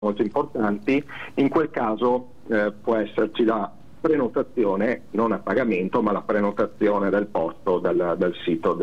molto importanti, in quel caso può esserci la prenotazione, non a pagamento, ma la prenotazione del posto dal sito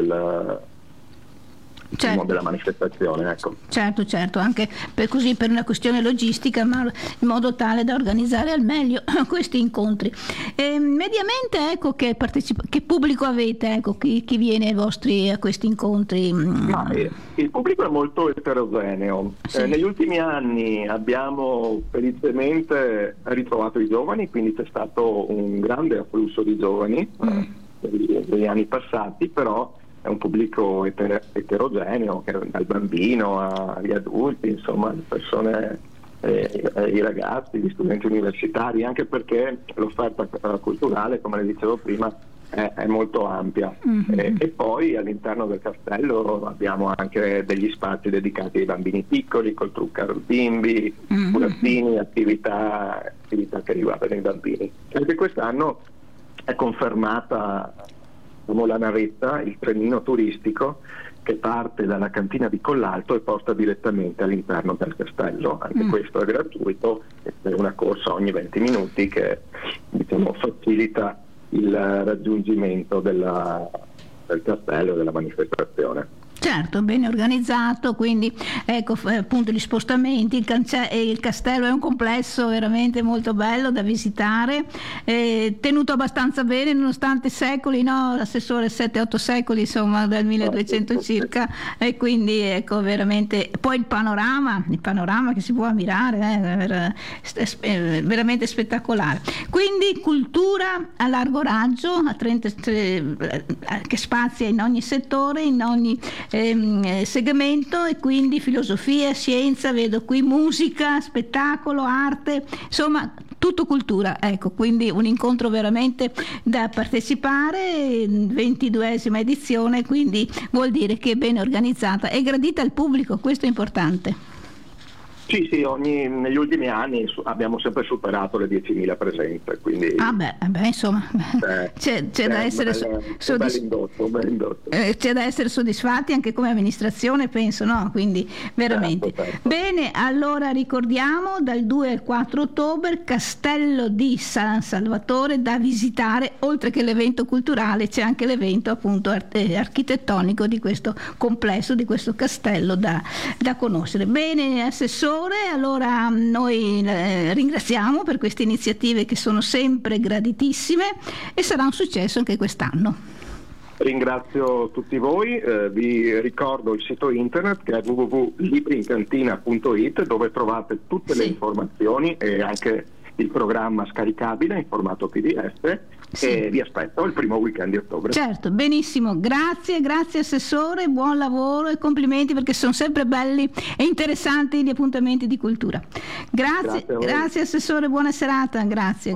della manifestazione, ecco. Certo, anche per una questione logistica, ma in modo tale da organizzare al meglio questi incontri. Mediamente, ecco, che pubblico avete, ecco, chi viene a questi incontri? Il pubblico è molto eterogeneo. Sì. Negli ultimi anni abbiamo felicemente ritrovato i giovani, quindi c'è stato un grande afflusso di giovani negli anni passati, però è un pubblico eterogeneo, dal bambino agli adulti, insomma, le persone, i ragazzi, gli studenti universitari, anche perché l'offerta culturale, come le dicevo prima, è molto ampia. E poi all'interno del castello abbiamo anche degli spazi dedicati ai bambini piccoli, col truccare bimbi, burattini, attività che riguardano i bambini. Anche quest'anno è confermata la navetta, il trenino turistico che parte dalla cantina di Collalto e porta direttamente all'interno del castello. Anche questo è gratuito, è una corsa ogni 20 minuti che, diciamo, facilita il raggiungimento del castello e della manifestazione. Certo, bene organizzato, quindi ecco, appunto gli spostamenti, il castello è un complesso veramente molto bello da visitare, tenuto abbastanza bene nonostante secoli, no, assessore, 7-8 secoli, insomma, dal 1200 circa, e quindi ecco veramente, poi il panorama che si può ammirare è veramente spettacolare. Quindi cultura a largo raggio, che spazia in ogni settore, in ogni segmento, e quindi filosofia, scienza, vedo qui musica, spettacolo, arte, insomma tutto cultura, ecco, quindi un incontro veramente da partecipare, 22esima edizione, quindi vuol dire che è ben organizzata e gradita al pubblico, questo è importante. Sì, negli ultimi anni abbiamo sempre superato le 10.000 presenze, quindi insomma c'è da essere c'è da essere soddisfatti anche come amministrazione, penso, no? Quindi veramente certo. Bene, allora ricordiamo dal 2 al 4 ottobre Castello di San Salvatore da visitare, oltre che l'evento culturale c'è anche l'evento appunto architettonico di questo complesso, di questo castello da conoscere. Bene, assessore, allora noi ringraziamo per queste iniziative che sono sempre graditissime e sarà un successo anche quest'anno. Ringrazio tutti voi, vi ricordo il sito internet che è www.librincantina.it, dove trovate tutte le informazioni e anche il programma scaricabile in formato PDF. E vi aspetto il primo weekend di ottobre. Certo, benissimo, grazie assessore, buon lavoro e complimenti, perché sono sempre belli e interessanti gli appuntamenti di cultura. Grazie assessore, buona serata, grazie.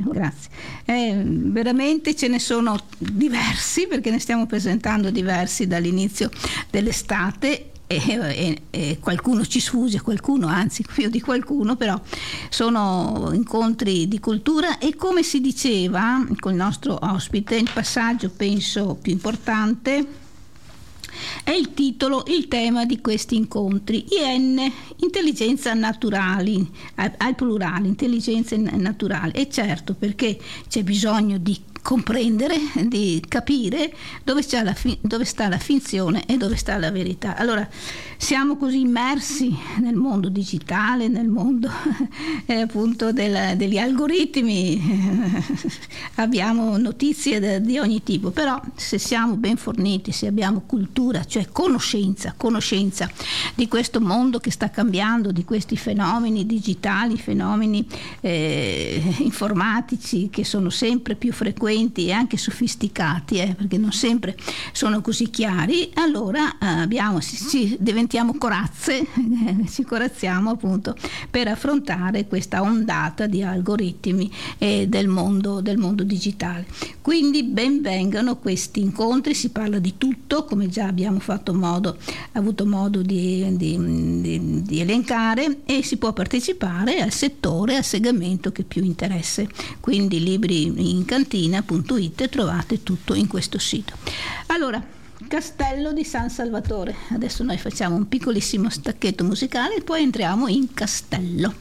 Veramente ce ne sono diversi, perché ne stiamo presentando diversi dall'inizio dell'estate. E qualcuno ci sfugge, anzi più di qualcuno, però sono incontri di cultura e, come si diceva con il nostro ospite, il passaggio penso più importante è il tema di questi incontri, intelligenza naturali, al plurale, intelligenze naturali, e certo, perché c'è bisogno di comprendere, di capire dove sta la finzione e dove sta la verità. Allora siamo così immersi nel mondo digitale, nel mondo appunto degli algoritmi, abbiamo notizie di ogni tipo, però se siamo ben forniti, se abbiamo cultura, cioè conoscenza di questo mondo che sta cambiando, di questi fenomeni digitali, fenomeni informatici che sono sempre più frequenti e anche sofisticati, perché non sempre sono così chiari, allora diventiamo corazze, ci corazziamo appunto per affrontare questa ondata di algoritmi del mondo digitale. Quindi ben vengano questi incontri, si parla di tutto, come già abbiamo avuto modo di elencare, e si può partecipare al settore, al segmento che più interessa. Quindi libri in cantina.it, trovate tutto in questo sito. Allora, Castello di San Salvatore. Adesso noi facciamo un piccolissimo stacchetto musicale e poi entriamo in castello.